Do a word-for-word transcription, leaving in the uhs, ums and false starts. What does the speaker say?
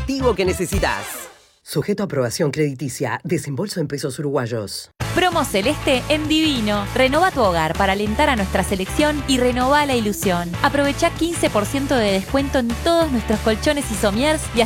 activo que necesitas. Sujeto a aprobación crediticia. Desembolso en pesos uruguayos. Promo Celeste en Divino. Renova tu hogar para alentar a nuestra selección y renova la ilusión. Aprovecha quince por ciento de descuento en todos nuestros colchones y somiers y